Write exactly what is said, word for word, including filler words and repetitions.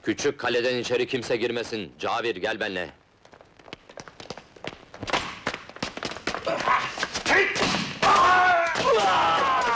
Küçük kaleden içeri kimse girmesin. Cavir, gel benle. Hey!